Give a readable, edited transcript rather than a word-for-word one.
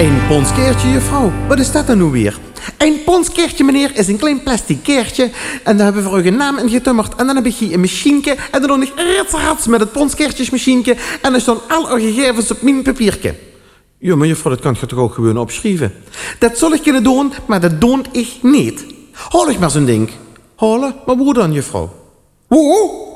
Een ponskeertje, juffrouw. Wat is dat dan nu weer? Een ponskeertje, meneer, is een klein plastic keertje. En daar hebben we voor uw naam in getummerd. En dan heb ik hier een machienke. En dan doe ik rats met het ponskeertjesmachienke. En dan staan al uw gegevens op mijn papiertje. Ja, maar juffrouw, dat kan je toch ook gewoon opschrijven? Dat zal ik kunnen doen, maar dat doe ik niet. Hol ik maar zo'n ding. Halen? Maar hoe dan, juffrouw? Hoe?